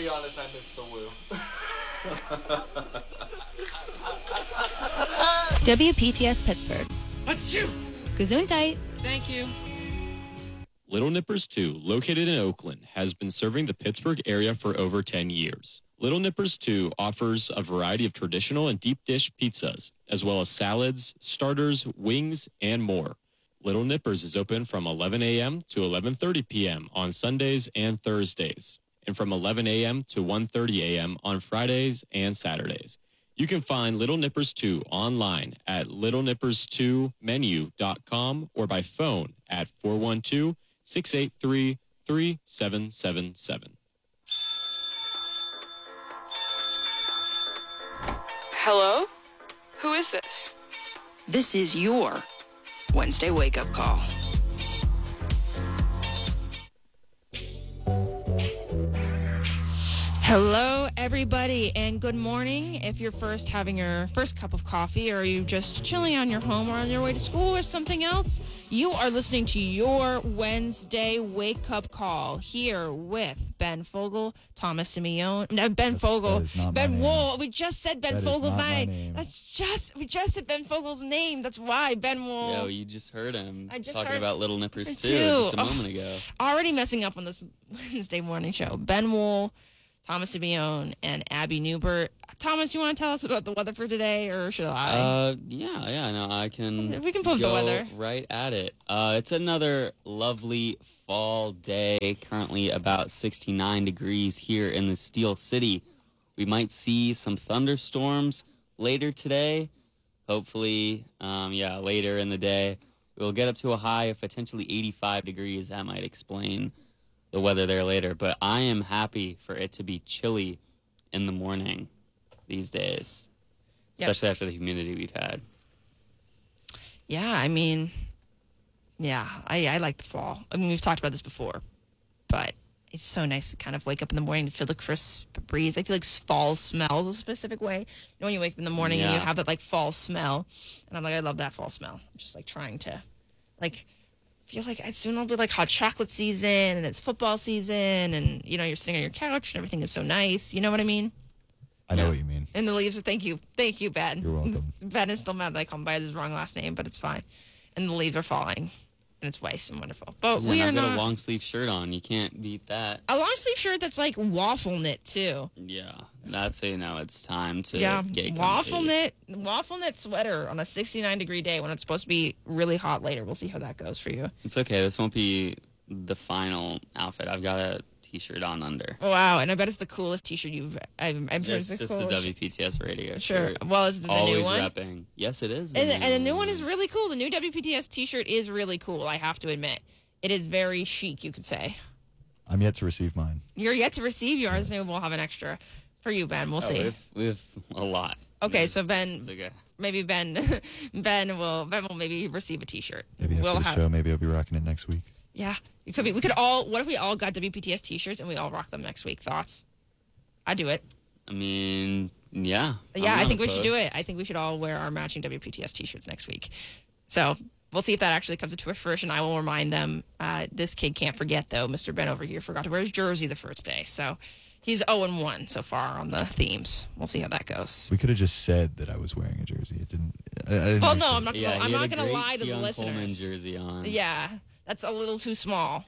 be honest, I missed the woo. WPTS Pittsburgh. Achoo! Gesundheit. Thank you. Little Nippers 2, located in Oakland, has been serving the Pittsburgh area for over 10 years. Little Nippers 2 offers a variety of traditional and deep dish pizzas, as well as salads, starters, wings, and more. Little Nippers is open from 11 a.m. to 11:30 p.m. on Sundays and Thursdays, and from 11 a.m. to 1:30 a.m. on Fridays and Saturdays. You can find Little Nippers 2 online at littlenippers2menu.com or by phone at 412-683-3777. Hello? Who is this? This is your Wednesday wake-up call. Hello, everybody, and good morning. If you're having your first cup of coffee, or you just chilling on your home or on your way to school or something else, you are listening to your Wednesday wake-up call here with Ben Fogel, Thomas Simeone. No, Ben Fogel. Ben Wool. We just said Ben Fogel's name. We just said Ben Fogel's name. That's why Ben Wool. Yo, you just heard him talking about Little Nippers too just a moment ago. Already messing up on this Wednesday morning show. Ben Wool, Thomas Simeone, and Abby Newbert. Thomas, you want to tell us about the weather for today, or should I? No, I can. We can pull up the weather. Right at it. It's another lovely fall day. Currently about 69 degrees here in the Steel City. We might see some thunderstorms later today. Hopefully, later in the day. We'll get up to a high of potentially 85 degrees. That might explain the weather there later, but I am happy for it to be chilly in the morning these days, especially after the humidity we've had. Yeah, I mean, I like the fall. I mean, we've talked about this before, but it's so nice to kind of wake up in the morning to feel the crisp breeze. I feel like fall smells a specific way. You know, when you wake up in the morning and you have that, like, fall smell, and I'm like, I love that fall smell. I'm just, like, trying to, like, feel like soon it'll be like hot chocolate season and it's football season and, you know, you're sitting on your couch and everything is so nice. You know what I mean? I know what you mean. And the leaves are, thank you, Ben. You're welcome. Ben is still mad that I call him by his wrong last name, but it's fine. And the leaves are falling and it's nice and wonderful. But we are not. I've got a long sleeve shirt on. You can't beat that. A long sleeve shirt that's like waffle knit too. Yeah, that's how you know it's time to get waffle knit sweater on a 69 degree day when it's supposed to be really hot later. We'll see how that goes for you. It's okay. This won't be the final outfit. I've got a t-shirt on under. Wow, and I bet it's the coolest t-shirt I've It's just a WPTS radio shirt. Shirt. Well, is it the new one? Always repping. Yes, it is. And the new one is really cool. The new WPTS t-shirt is really cool, I have to admit. It is very chic, you could say. I'm yet to receive mine. You're yet to receive yours. Maybe we'll have an extra for you, Ben. We'll see. We have a lot. Okay, so Ben, it's okay. Maybe Ben will maybe receive a t-shirt. Maybe after the show, maybe I'll be rocking it next week. Yeah, it could be. What if we all got WPTS t-shirts and we all rock them next week? Thoughts? I'd do it. I mean, yeah. Yeah, I think we should do it. I think we should all wear our matching WPTS t-shirts next week. So we'll see if that actually comes to fruition. I will remind them. This kid can't forget, though. Mr. Ben over here forgot to wear his jersey the first day. So he's 0-1 so far on the themes. We'll see how that goes. We could have just said that I was wearing a jersey. It didn't. Well, no, I'm not. Yeah, I'm not going to lie to the Keon listeners. Coleman jersey on. Yeah, that's a little too small,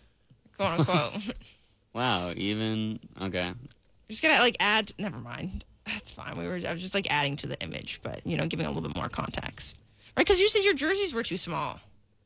quote unquote. Wow. Even okay. Just gonna add. Never mind. That's fine. I was just adding to the image, but giving a little bit more context, right? Because you said your jerseys were too small.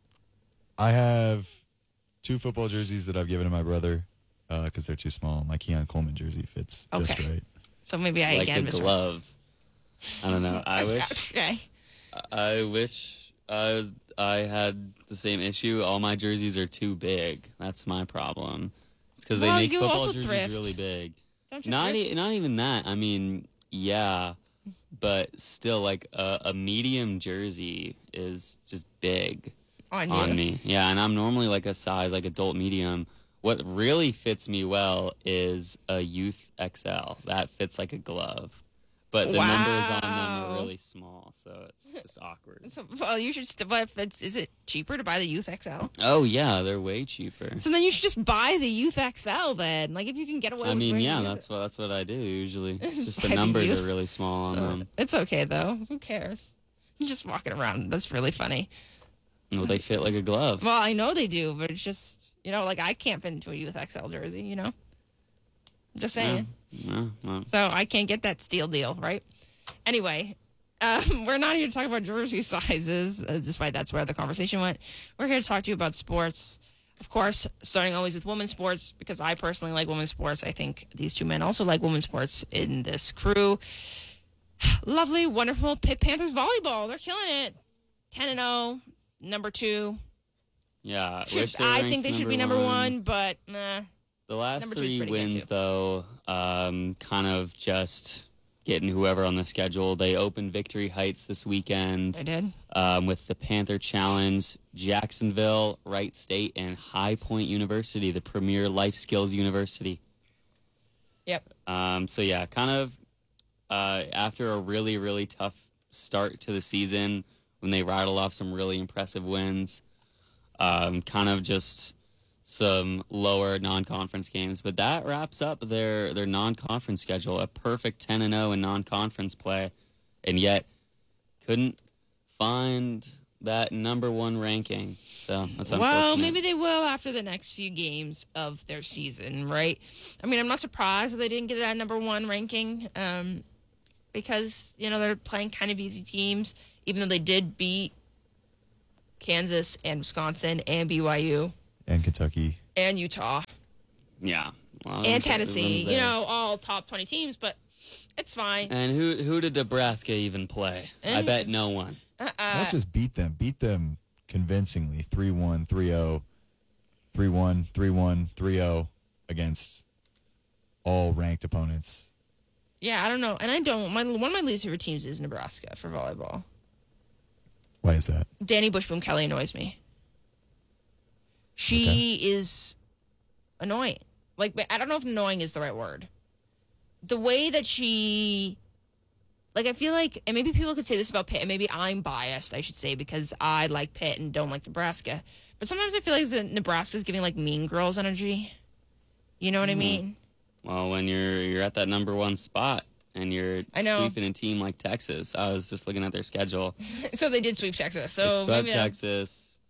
I have 2 football jerseys that I've given to my brother because they're too small. My Keon Coleman jersey fits just right. So maybe I like again a glove. I don't know. I wish. Okay. I wish I had the same issue. All my jerseys are too big. That's my problem. It's because they make football jerseys thrift. really big. Don't you not even that. I mean, yeah, but still, a medium jersey is just big on me. Yeah, and I'm normally a size adult medium. What really fits me well is a youth XL. That fits like a glove. but the numbers on them Wow. are really small, so it's just awkward. So, well, you should. But if is it cheaper to buy the Youth XL? Oh yeah, they're way cheaper. So then you should just buy the Youth XL then. Like if you can get away. I with mean, bringing yeah, Youth- that's what I do usually. It's just Buy the the numbers Youth. are really small on them. It's okay though. Who cares? I'm just walking around. That's really funny. Well, they fit like a glove. Well, I know they do, but it's just like I can't fit into a Youth XL jersey. I'm just saying. Well, So I can't get that steal deal, right? Anyway, we're not here to talk about jersey sizes, despite that's where the conversation went. We're here to talk to you about sports. Of course, starting always with women's sports, because I personally like women's sports. I think these two men also like women's sports in this crew. Lovely, wonderful Pitt Panthers volleyball. They're killing it. 10-0, number 2. yeah. I think they should be number 1, but nah. The last Number 2 is 3 pretty good, wins, too. though, kind of just getting whoever on the schedule. They opened Victory Heights this They weekend did. with the Panther Challenge, Jacksonville, Wright State, and High Point University, the premier life skills university. Yep. So, yeah, kind of after a really, really tough start to the season when they rattled off some really impressive wins, kind of just some lower non-conference games, but that wraps up their non-conference schedule. A perfect 10-0 in non-conference play, and yet couldn't find that number 1 ranking. So that's unfortunate. Well, maybe they will after the next few games of their season, right? I mean, I'm not surprised that they didn't get that number 1 ranking, because they're playing kind of easy teams, even though they did beat Kansas and Wisconsin and BYU. And Kentucky. And Utah Yeah. Well, and it's just Tennessee, wins there. all top 20 teams, but it's fine. And who did Nebraska even play? I bet no one. Not just beat them. Beat them convincingly. 3-1, 3-0, 3-1, 3-1, 3-0 against all ranked opponents. Yeah, I don't know. And one of my least favorite teams is Nebraska for volleyball. Why is that? Danny Bushboom Kelly annoys me. She is annoying. Like, I don't know if annoying is the right word. The way that she, I feel like, and maybe people could say this about Pitt, and maybe I'm biased, I should say, because I like Pitt and don't like Nebraska. But sometimes I feel like Nebraska's giving, Mean Girls energy. You know what I mean? Well, when you're at that number 1 spot and you're I know. sweeping a team like Texas, I was just looking at their schedule. So they did sweep Texas. So They swept maybe Texas.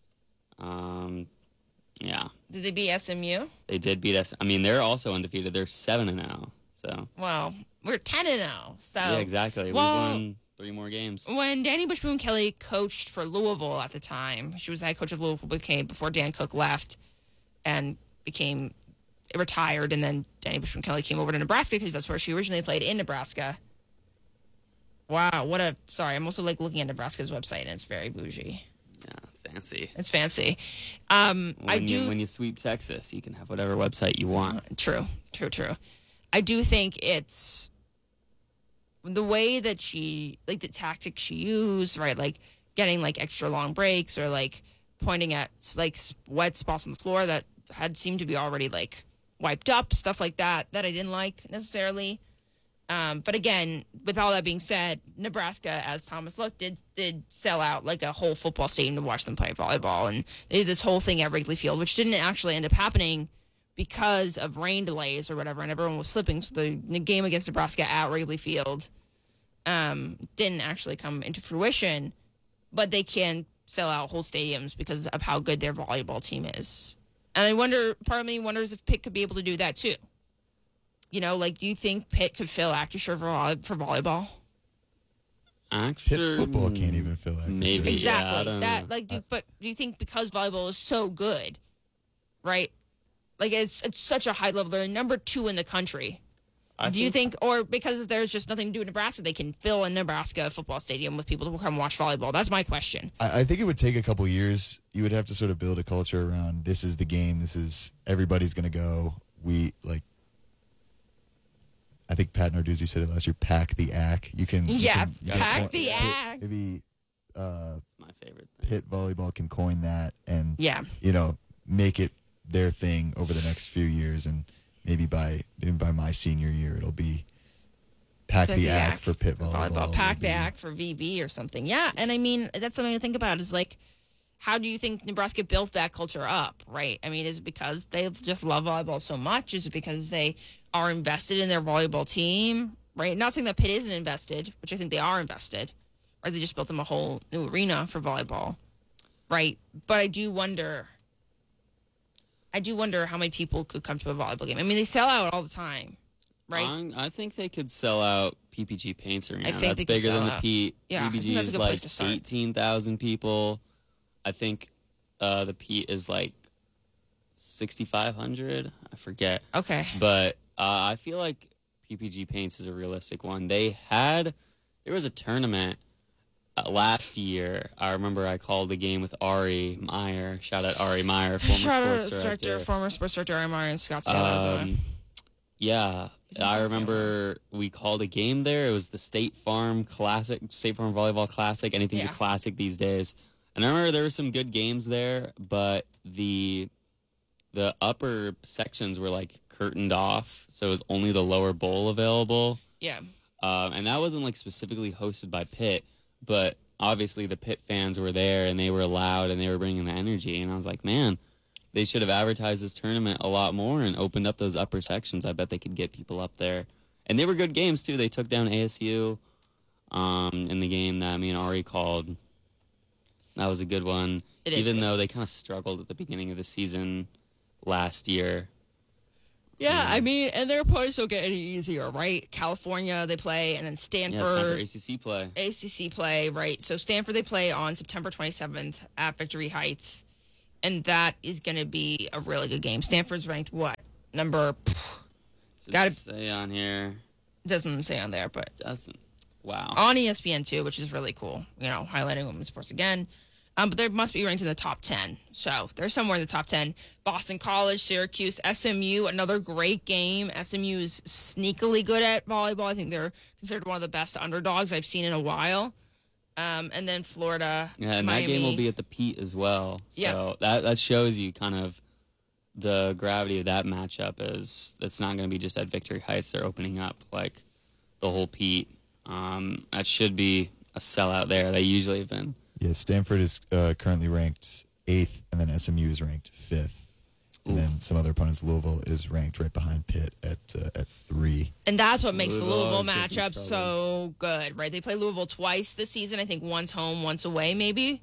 Yeah, did they beat SMU? they did beat us. I mean, they're also undefeated. They're 7-0. So Well, we're 10-0. So yeah, exactly. Well, We've won 3 more games. when Danny Bushboom Kelly coached for Louisville at the time, she was the head coach of Louisville before Dan Cook left and became retired, and then Danny Bushboom Kelly came over to Nebraska because that's where she originally played, in Nebraska. Wow, sorry, I'm also looking at Nebraska's website, and it's very bougie. Yeah, fancy. It's fancy. When you sweep Texas, you can have whatever website you want. True. I do think it's the way that she, the tactics she used, right? Getting extra long breaks, or pointing at wet spots on the floor that had seemed to be already wiped up, stuff like that I didn't like necessarily. But again, with all that being said, Nebraska, as Thomas Look did sell out a whole football stadium to watch them play volleyball, and they did this whole thing at Wrigley Field, which didn't actually end up happening because of rain delays or whatever, and everyone was slipping. So the game against Nebraska at Wrigley Field didn't actually come into fruition, but they can sell out whole stadiums because of how good their volleyball team is. And I wonder, part of me wonders if Pitt could be able to do that too. Do you think Pitt could fill Acrisure for volleyball? Actually, Pitt football can't even fill that. Maybe. Exactly. Yeah, I don't know. But do you think because volleyball is so good, right? It's such a high level. They're number 2 in the country. Do you think, or because there's just nothing to do in Nebraska, they can fill a Nebraska football stadium with people to come watch volleyball? That's my question. I think it would take a couple years. You would have to sort of build a culture around, this is the game. This is, everybody's going to go. I think Pat Narduzzi said it last year, pack the ack. You can pack the ack. Maybe It's my favorite thing. Pitt volleyball can coin that and Yeah. make it their thing over the next few years, and maybe by my senior year it'll be Pack the act for pit volleyball. Pack would the be- act for VB or something. Yeah, and I mean that's something to think about. Is like, how do you think Nebraska built that culture up? Right? I mean, is it because they just love volleyball so much? Is it because they are invested in their volleyball team? Right? Not saying that Pitt isn't invested, which I think they are invested. Or they just built them a whole new arena for volleyball. Right? But I do wonder how many people could come to a volleyball game. I mean, they sell out all the time, right? I think they could sell out PPG Paints Arena. I think That's they could bigger sell than the out. Pete. Yeah, I think PPG that's a is good like place to start. 18,000 people. I think the Pete is like 6,500. I forget. Okay. But I feel like PPG Paints is a realistic one. There was a tournament last year. I remember I called the game with Ari Meyer. Shout out Ari Meyer, former Shout out sports director. former sports director Ari Meyer in Scottsdale, Arizona. Yeah, He's in I Scottsdale. remember we called a game there. It was the State Farm Classic, State Farm Volleyball Classic. Anything's Yeah. a classic these days. And I remember there were some good games there, but the upper sections were like curtained off, so it was only the lower bowl available. Yeah. And that wasn't like specifically hosted by Pitt, but obviously the Pitt fans were there and they were loud and they were bringing the energy. And I was like, man, they should have advertised this tournament a lot more and opened up those upper sections. I bet they could get people up there. And they were good games too. They took down ASU in the game that me and Ari called. That was a good one. It is Even good. though they kind of struggled at the beginning of the season last year. Yeah, I mean, and their opponents don't get any easier, right? California, they play, and then Yeah, it's time for Stanford, ACC play. ACC play, right? So Stanford, they play on September 27th at Victory Heights, and that is going to be a really good game. Stanford's ranked what? Number, Should Gotta- say on here. doesn't say on there, but Doesn't. Wow. on ESPN too, which is really cool. You know, highlighting women's sports again. But they must be ranked in the top 10. So they're somewhere in the top 10. Boston College, Syracuse, SMU, another great game. SMU is sneakily good at volleyball. I think they're considered one of the best underdogs I've seen in a while. And then Florida, Yeah, and Miami. that game will be at the Pete as well. So Yeah. that shows you kind of the gravity of that matchup is that's not going to be just at Victory Heights. They're opening up like the whole Pete. That should be a sellout there. They usually have been. Yeah, Stanford is currently ranked 8th, and then SMU is ranked 5th. And then some other opponents, Louisville is ranked right behind Pitt at 3. And that's what makes the Louisville Louisville always gets in matchup so good, right? They play Louisville twice this season. I think once home, once away, maybe.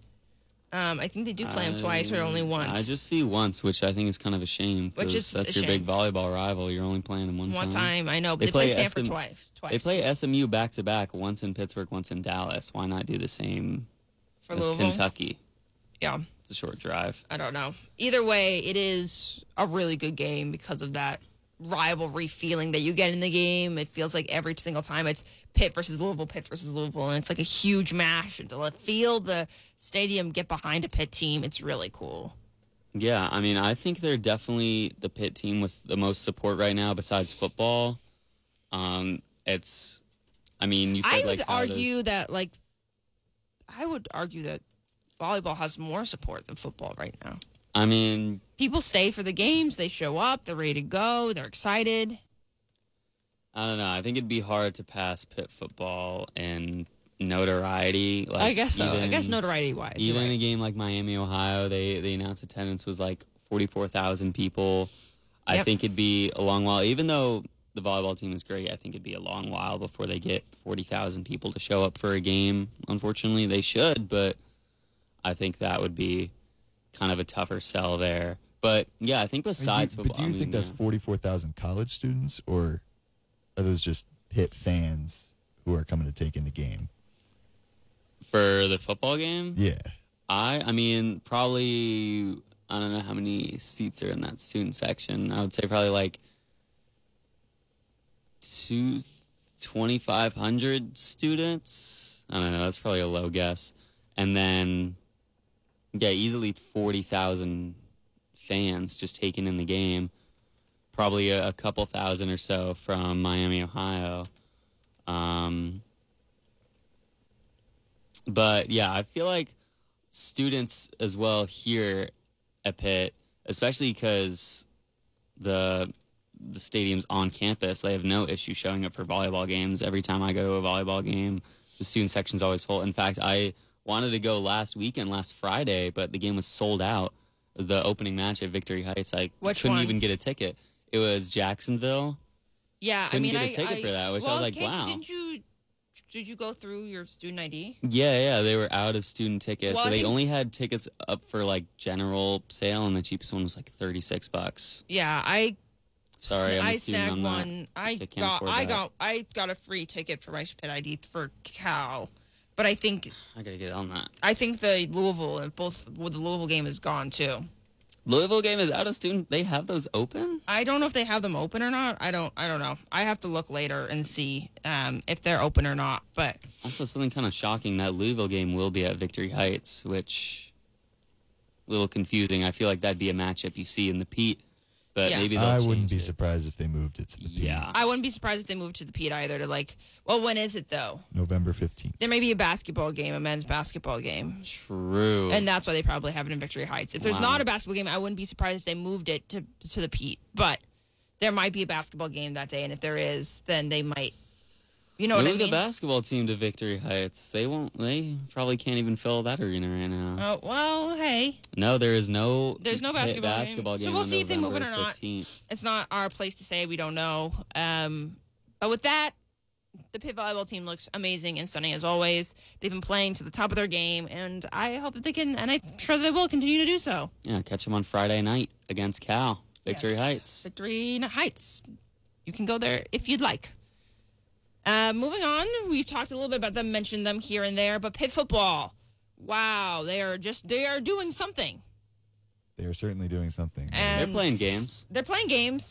I think they do play them twice or only once. I just see once, which I think is kind of a shame. Which 'cause is that's a your big shame. volleyball rival. You're only playing them One time, I know, but They they play play Stanford SM twice. They play SMU back to back, once in Pittsburgh, once in Dallas. Why not do the same for with Louisville. Kentucky? Yeah. It's a short drive. I don't know. Either way, it is a really good game because of that rivalry feeling that you get in the game. It feels like every single time it's Pitt versus Louisville, and it's like a huge match. And to feel the stadium get behind a Pitt team, it's really cool. Yeah, I mean, I think they're definitely the Pitt team with the most support right now besides football. It's, I mean, you said I like would how argue does- that volleyball has more support than football right now. I mean, People stay for the games. They show up. They're ready to go. They're excited. I don't know. I think it'd be hard to pass Pitt football in notoriety. Like I guess so. I even- guess notoriety wise. Even in a game like Miami, Ohio, they announced attendance was like 44,000 people. I Yep. think it'd be a long while, even though the volleyball team is great. I think it'd be a long while before they get 40,000 people to show up for a game. Unfortunately, they should, but I think that would be kind of a tougher sell there. But yeah, I think besides But football, do you I think mean, that's 44,000 college students, or are those just Pitt fans who are coming to take in the game? for the football game? Yeah. I mean, probably, I don't know how many seats are in that student section. I would say probably like 2,500 students. I don't know. That's probably a low guess. And then, yeah, easily 40,000 fans just taking in the game. Probably a couple thousand or so from Miami, Ohio. But yeah, I feel like students as well here at Pitt, especially because the the stadium's on campus. They have no issue showing up for volleyball games. Every time I go to a volleyball game, the student section's always full. In fact, I wanted to go last Friday, but the game was sold out. The opening match at Victory Heights, I Which couldn't one? even get a ticket. It was Jacksonville. Yeah, Couldn't get a ticket for that, which I was like, wow. Did you go through your student ID? Yeah, they were out of student tickets. Well, So I they think- only had tickets up for like general sale, and the cheapest one was like $36. Yeah, I Sorry, I'm I a student. snagged I'm not. one. I can't afford that. got a free ticket for my Spit ID for Cal, but I think I gotta get on that. the Louisville the Louisville game is gone too. Louisville game is out of student. They have those open? I don't know if they have them open or not. I don't know. I have to look later and see if they're open or not. But Also, something kind of shocking, that Louisville game will be at Victory Heights, which a little confusing. I feel like that'd be a matchup you see in the Pete, but Yeah. maybe they'll I wouldn't change be it. surprised if they moved it to the Pete. Yeah. I wouldn't be surprised if they moved to the Pete either. To when is it though? November 15th. There may be a basketball game, a men's basketball game. True. And that's why they probably have it in Victory Heights. If there's Wow. not a basketball game, I wouldn't be surprised if they moved it to the Pete. But there might be a basketball game that day, and if there is, then they might. You know what I Move the mean? basketball team to Victory Heights. They probably can't even fill that arena right now. Oh well, hey, No, there's no basketball game. game. So we'll on see if they move it November or not. 15th. it's not our place to say. We don't know. But with that, the Pitt volleyball team looks amazing and stunning as always. They've been playing to the top of their game, and I hope that they can, and I'm sure they will continue to do so. Yeah, catch them on Friday night against Cal. Victory Yes. Heights. Victory Heights. You can go there if you'd like. Moving on, we've talked a little bit about them, mentioned them here and there, but Pitt football. Wow, they are doing something. They are certainly doing something. And They're playing games. They're playing games.